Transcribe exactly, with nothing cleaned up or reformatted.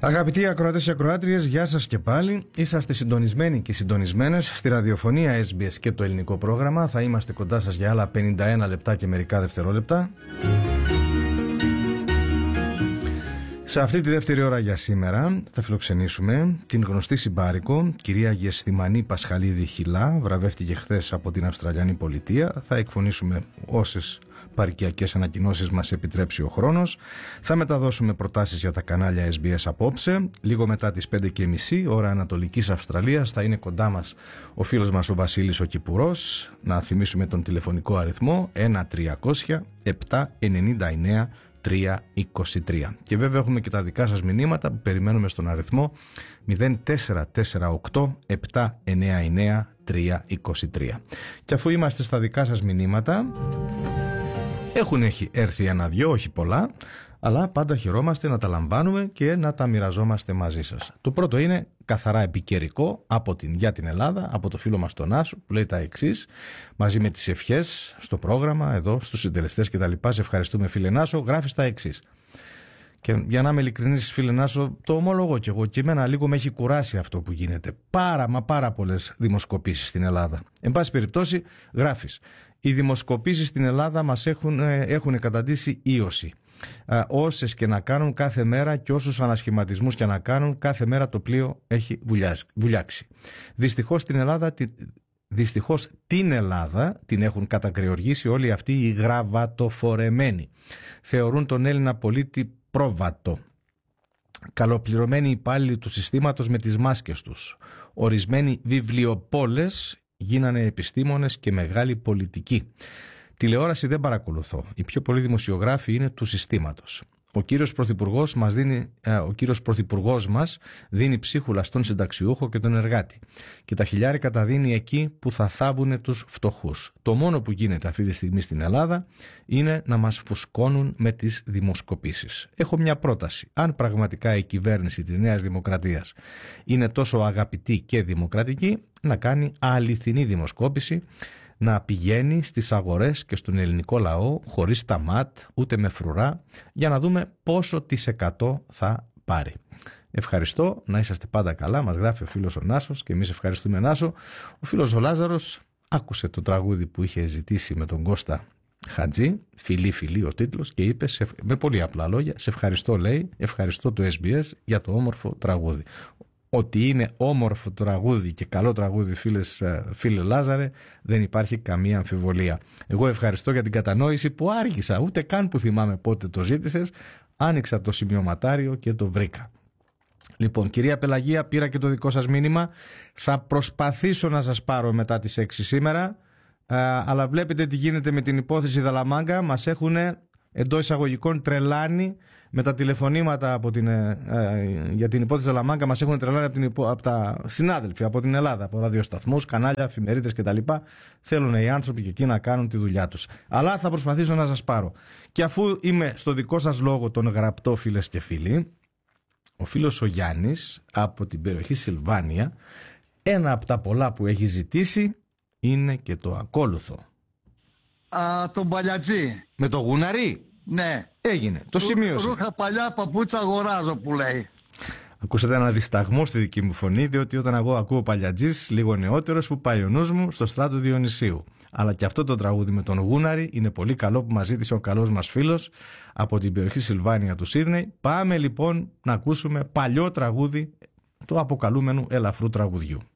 Αγαπητοί ακροατές και ακροάτριες, γεια σας και πάλι. Είσαστε συντονισμένοι και συντονισμένες στη ραδιοφωνία ες μπι ες και το ελληνικό πρόγραμμα. Θα είμαστε κοντά σας για άλλα πενήντα ένα λεπτά και μερικά δευτερόλεπτα. Σε αυτή τη δεύτερη ώρα για σήμερα θα φιλοξενήσουμε την γνωστή συμπάρικο, κυρία Γεσθημανή Πασχαλίδη Χιλά, βραβεύτηκε χθες από την Αυστραλιανή Πολιτεία. Θα εκφωνήσουμε όσες παροικιακές ανακοινώσεις μας επιτρέψει ο χρόνος. Θα μεταδώσουμε προτάσεις για τα κανάλια ες μπι ες απόψε. Λίγο μετά τις πέντε και μισή ώρα Ανατολικής Αυστραλίας θα είναι κοντά μας ο φίλος μας ο Βασίλης ο Κυπουρός. Να θυμίσουμε τον τηλεφωνικό αριθμό ένα τριακόσια επτά ενενήντα εννέα τριακόσια είκοσι τρία. Και βέβαια έχουμε και τα δικά σας μηνύματα που περιμένουμε στον αριθμό μηδέν τέσσερα τέσσερα οκτώ επτά εννέα εννέα τριακόσια είκοσι τρία. Και αφού είμαστε στα δικά σας μηνύματα, έχουν έρθει ένα-δυο, όχι πολλά, αλλά πάντα χαιρόμαστε να τα λαμβάνουμε και να τα μοιραζόμαστε μαζί σας. Το πρώτο είναι καθαρά επικαιρικό από την, για την Ελλάδα, από το φίλο μας τον Άσο, που λέει τα εξής, μαζί με τις ευχές στο πρόγραμμα, εδώ στους συντελεστές κτλ. Σε ευχαριστούμε φίλε Νάσο, γράφεις τα εξής. Και για να είμαι ειλικρινής, φίλε Νάσο, το ομολογώ κι εγώ, και εμένα λίγο με έχει κουράσει αυτό που γίνεται. Πάρα μα πάρα πολλές δημοσκοπήσεις στην Ελλάδα. Εν πάση περιπτώσει, γράφεις. Οι δημοσκοπήσεις στην Ελλάδα μας έχουν, έχουν καταντήσει ίωση. Α, όσες και να κάνουν κάθε μέρα και όσους ανασχηματισμούς και να κάνουν, κάθε μέρα το πλοίο έχει βουλιάξει. Δυστυχώς στην Ελλάδα... Δυστυχώς την Ελλάδα την έχουν κατακρεοργήσει όλοι αυτοί οι γραβατοφορεμένοι. Θεωρούν τον Έλληνα πολίτη πρόβατο. Καλοπληρωμένοι υπάλληλοι του συστήματος με τις μάσκες τους. Ορισμένοι βιβλιοπόλες γίνανε επιστήμονες και μεγάλοι πολιτικοί. Τηλεόραση δεν παρακολουθώ. Οι πιο πολλοί δημοσιογράφοι είναι του συστήματος. Ο κύριος Πρωθυπουργός μας δίνει, ο κύριος Πρωθυπουργός μας δίνει ψίχουλα στον συνταξιούχο και τον εργάτη. Και τα χιλιάρικα τα δίνει εκεί που θα θάβουνε τους φτωχούς. Το μόνο που γίνεται αυτή τη στιγμή στην Ελλάδα είναι να μας φουσκώνουν με τις δημοσκοπήσεις. Έχω μια πρόταση. Αν πραγματικά η κυβέρνηση της Νέας Δημοκρατίας είναι τόσο αγαπητή και δημοκρατική, να κάνει αληθινή δημοσκόπηση, να πηγαίνει στις αγορές και στον ελληνικό λαό χωρίς τα ματ, ούτε με φρουρά, για να δούμε πόσο της εκατό θα πάρει. Ευχαριστώ, να είσαστε πάντα καλά, μας γράφει ο φίλος ο Νάσος και εμείς ευχαριστούμε Νάσο. Ο φίλος ο Λάζαρος άκουσε το τραγούδι που είχε ζητήσει με τον Κώστα Χατζή, φιλί φιλί ο τίτλος, και είπε σε, με πολύ απλά λόγια, σε ευχαριστώ, λέει, ευχαριστώ το ες μπι ες για το όμορφο τραγούδι. Ότι είναι όμορφο τραγούδι και καλό τραγούδι, φίλες, φίλε Λάζαρε, δεν υπάρχει καμία αμφιβολία. Εγώ ευχαριστώ για την κατανόηση που άργησα, ούτε καν που θυμάμαι πότε το ζήτησες, άνοιξα το σημειωματάριο και το βρήκα. Λοιπόν, κυρία Πελαγία, πήρα και το δικό σας μήνυμα, θα προσπαθήσω να σας πάρω μετά τις έξι σήμερα, αλλά βλέπετε τι γίνεται με την υπόθεση Δαλαμάγκα, μας έχουν εντός εισαγωγικών τρελάνει με τα τηλεφωνήματα από την, ε, ε, για την υπόθεση Δαλαμάγκα, μας έχουν τρελάνει από, την, από τα συνάδελφοι από την Ελλάδα, από ραδιοσταθμούς, κανάλια, εφημερίδες κτλ. Θέλουν οι άνθρωποι και εκεί να κάνουν τη δουλειά τους. Αλλά θα προσπαθήσω να σας πάρω. Και αφού είμαι στο δικό σας λόγο τον γραπτό, φίλες και φίλοι, ο φίλος ο Γιάννης από την περιοχή Σιλβάνια, ένα από τα πολλά που έχει ζητήσει είναι και το ακόλουθο. Α, τον Παλιατζή. Με το Γούναρι. Ναι. Έγινε. Το σημείωσα. Ρούχα παλιά, παπούτσα αγοράζω που λέει. Ακούσατε ένα δισταγμό στη δική μου φωνή, διότι όταν εγώ ακούω Παλιατζής, λίγο νεότερος, που πάει ο νους μου στο Στράτο Διονυσίου. Αλλά και αυτό το τραγούδι με τον Γούναρι είναι πολύ καλό, που μας ζήτησε ο καλός μας φίλος από την περιοχή Σιλβάνια του Σίδνεϊ. Πάμε λοιπόν να ακούσουμε παλιό τραγούδι του αποκαλούμενου ελαφρού τραγουδιού.